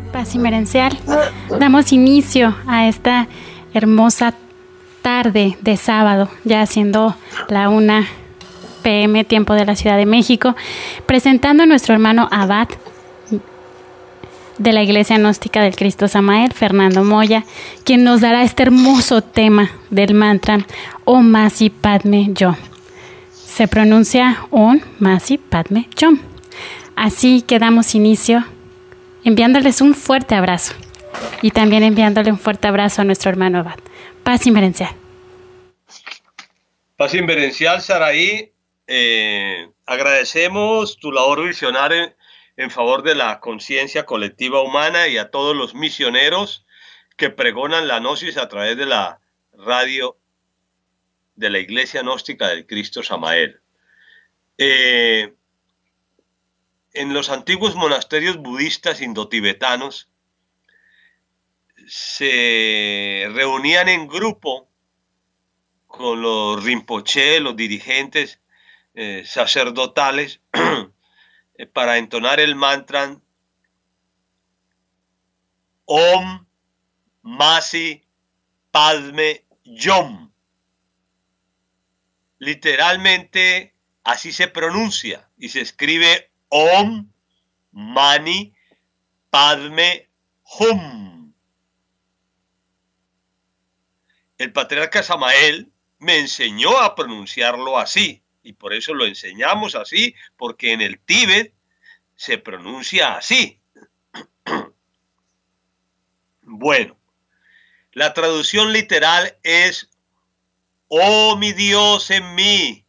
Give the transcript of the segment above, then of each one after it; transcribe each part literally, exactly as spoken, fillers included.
Paz Inmerencial, damos inicio a esta hermosa tarde de sábado, ya siendo la una pe eme tiempo de la Ciudad de México, presentando a nuestro hermano abad de la Iglesia Gnóstica del Cristo Samael, Fernando Moya, quien nos dará este hermoso tema del mantra Om Mani Padme Hum. Se pronuncia Om Mani Padme Hum. Así que damos inicio enviándoles un fuerte abrazo y también enviándole un fuerte abrazo a nuestro hermano abad. Paz Inmerencial. Paz Inmerencial, Saraí, eh, agradecemos tu labor visionaria en favor de la conciencia colectiva humana y a todos los misioneros que pregonan la gnosis a través de la radio de la Iglesia Gnóstica del Cristo Samael. Eh, en los antiguos monasterios budistas indotibetanos se reunían en grupo con los rinpoché, los dirigentes eh, sacerdotales, para entonar el mantra Om Mani Padme Hum. Literalmente así se pronuncia y se escribe Om Mani Padme Hum. El patriarca Samael me enseñó a pronunciarlo así y por eso lo enseñamos así, porque en el Tíbet se pronuncia así. Bueno, la traducción literal es: oh mi Dios en mí,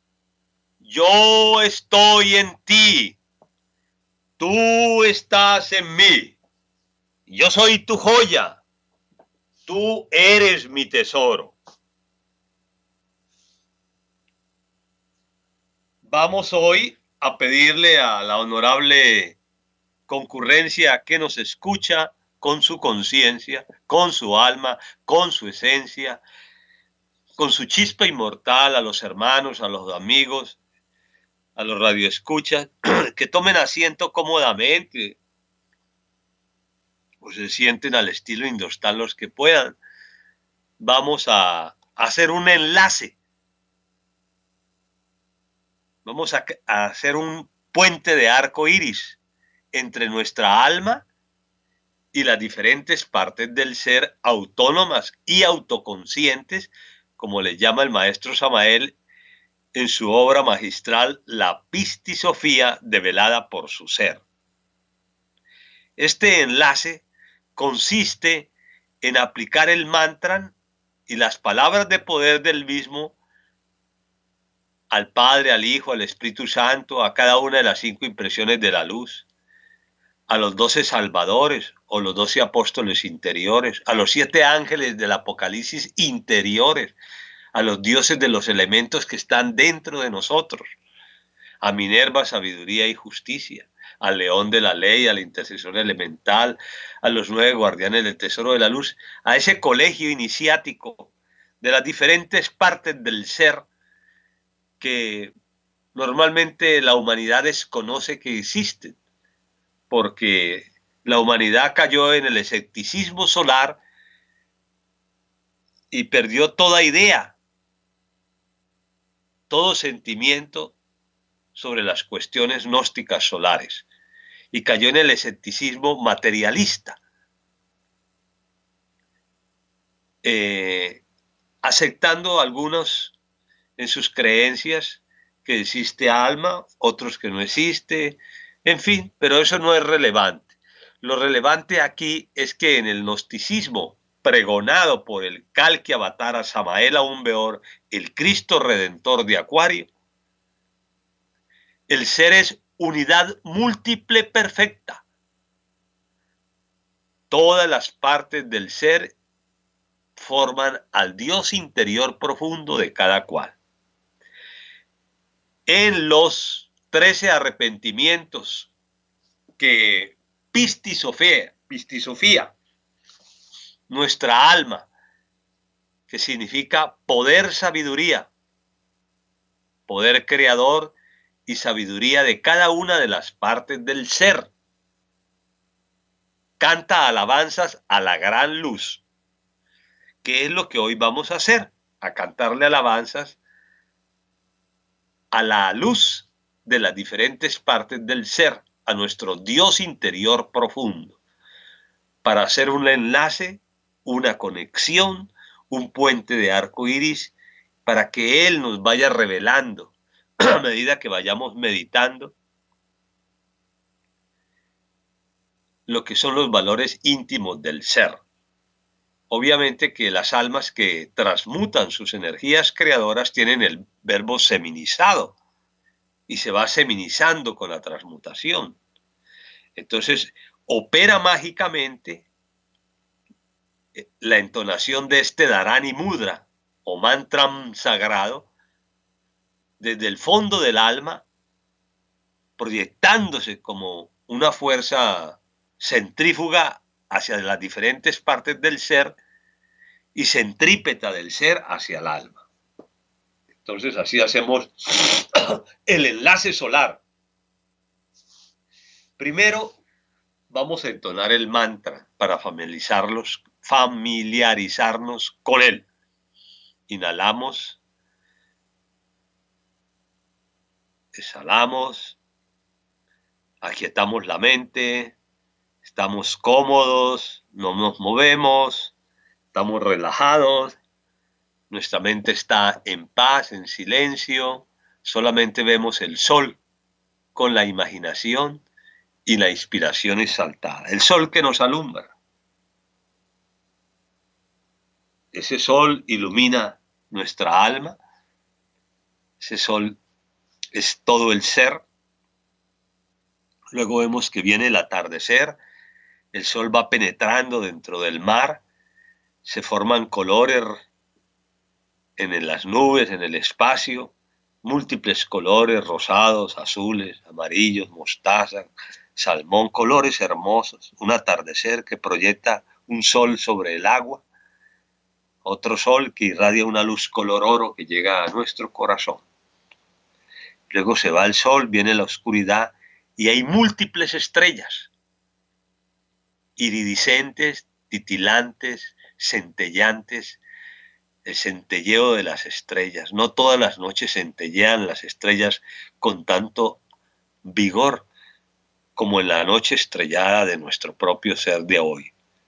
yo estoy en ti, tú estás en mí, yo soy tu joya, tú eres mi tesoro. Vamos hoy a pedirle a la honorable concurrencia que nos escucha con su conciencia, con su alma, con su esencia, con su chispa inmortal, a los hermanos, a los amigos, a los radioescuchas, que tomen asiento cómodamente o se sienten al estilo indostán los que puedan. Vamos a hacer un enlace. Vamos a, a hacer un puente de arco iris entre nuestra alma y las diferentes partes del ser autónomas y autoconscientes, como le llama el maestro Samael en su obra magistral La Pistisofía develada por su ser. Este enlace consiste en aplicar el mantra y las palabras de poder del mismo al Padre, al Hijo, al Espíritu Santo, a cada una de las cinco impresiones de la luz, a los doce salvadores o los doce apóstoles interiores, a los siete ángeles del Apocalipsis interiores, a los dioses de los elementos que están dentro de nosotros, a Minerva, sabiduría y justicia, al león de la ley, al intercesor elemental, a los nueve guardianes del tesoro de la luz, a ese colegio iniciático de las diferentes partes del ser que normalmente la humanidad desconoce que existen, porque la humanidad cayó en el escepticismo solar y perdió toda idea, todo sentimiento sobre las cuestiones gnósticas solares y cayó en el escepticismo materialista, eh, aceptando algunos en sus creencias que existe alma, otros que no existe, en fin, pero eso no es relevante. Lo relevante aquí es que en el gnosticismo pregonado por el Kalki Avatara Samael Aún Beor, el Cristo Redentor de Acuario, el ser es unidad múltiple perfecta. Todas las partes del ser forman al Dios interior profundo de cada cual. En los trece arrepentimientos que Pistisofía, Pistisofía, nuestra alma, que significa poder sabiduría, poder creador y sabiduría de cada una de las partes del ser, Canta alabanzas a la gran luz. ¿Qué es lo que hoy vamos a hacer? A cantarle alabanzas a la luz de las diferentes partes del ser, a nuestro Dios interior profundo, para hacer un enlace, una conexión, un puente de arco iris, para que Él nos vaya revelando a medida que vayamos meditando lo que son los valores íntimos del ser. Obviamente que las almas que transmutan sus energías creadoras tienen el verbo seminizado y se va seminizando con la transmutación. Entonces, opera mágicamente la entonación de este Dharani Mudra o mantra sagrado desde el fondo del alma, proyectándose como una fuerza centrífuga hacia las diferentes partes del ser y centrípeta del ser hacia el alma. Entonces así hacemos el enlace solar. Primero vamos a entonar el mantra para familiarizarlos, familiarizarnos con él. Inhalamos, exhalamos, aquietamos la mente, estamos cómodos, no nos movemos, estamos relajados, nuestra mente está en paz, en silencio, solamente vemos el sol con la imaginación y la inspiración exaltada, el sol que nos alumbra. Ese sol ilumina nuestra alma, ese sol es todo el ser. Luego vemos que viene el atardecer, el sol va penetrando dentro del mar, se forman colores en las nubes, en el espacio, múltiples colores, rosados, azules, amarillos, mostaza, salmón, colores hermosos, un atardecer que proyecta un sol sobre el agua, otro sol que irradia una luz color oro que llega a nuestro corazón. Luego se va el sol, viene la oscuridad y hay múltiples estrellas, iridiscentes, titilantes, centellantes, el centelleo de las estrellas. No todas las noches centellean las estrellas con tanto vigor como en la noche estrellada de nuestro propio ser de hoy.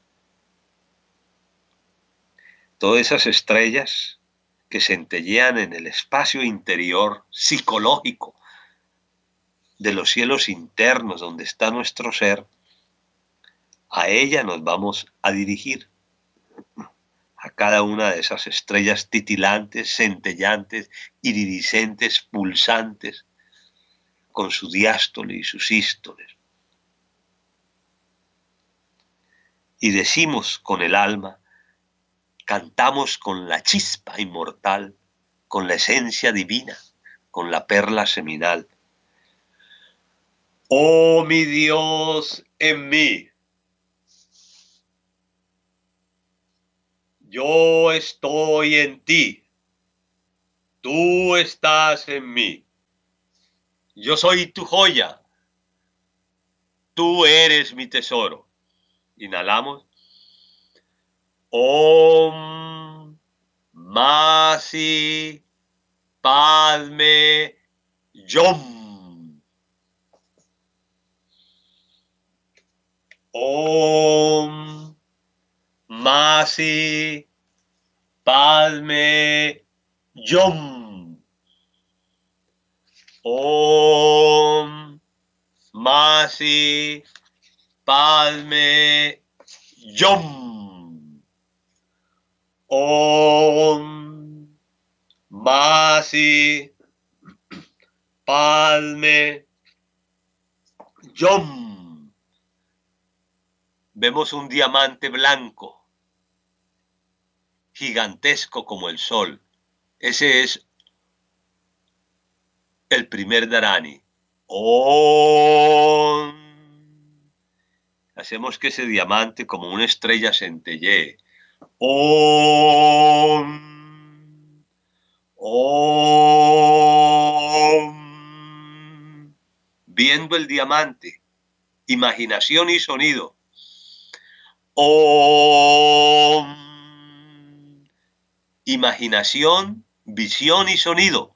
Todas esas estrellas que centellean en el espacio interior psicológico de los cielos internos donde está nuestro ser, a ella nos vamos a dirigir, a cada una de esas estrellas titilantes, centellantes, iridiscentes, pulsantes, con su diástole y sus sístoles. Y decimos con el alma, cantamos con la chispa inmortal, con la esencia divina, con la perla seminal. Oh mi Dios en mí, yo estoy en ti, tú estás en mí, yo soy tu joya, tú eres mi tesoro. Inhalamos. Om Masi Padme Yom. Om Masi Padme Yom. Om Masi Padme Yom. Om Masi Padme Yom. Vemos un diamante blanco, gigantesco como el sol. Ese es el primer Dharani. Om. Hacemos que ese diamante como una estrella centellee. Om. Om. Viendo el diamante, imaginación y sonido. Om. Imaginación, visión y sonido.